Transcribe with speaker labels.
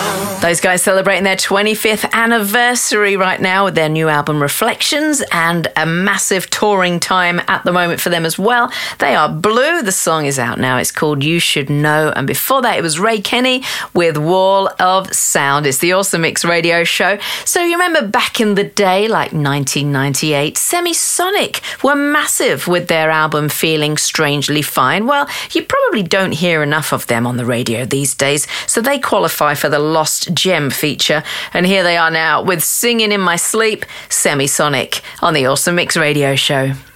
Speaker 1: Those guys celebrating their 25th anniversary right now with their new album Reflections, and a massive touring time at the moment for them as well. They are Blue. The song is out now. It's called You Should Know. And before that, it was Ray Kenny with Wall of Sound. It's the Awesome Mix radio show. So you remember back in the day, like 1998, Semisonic were massive with their album Feeling Strangely Fine. Well, you probably don't hear enough of them on the radio these days, so they qualify for the Lost Gem feature. And here they are now with Singing in My Sleep, Semisonic on the Awesome Mix radio show.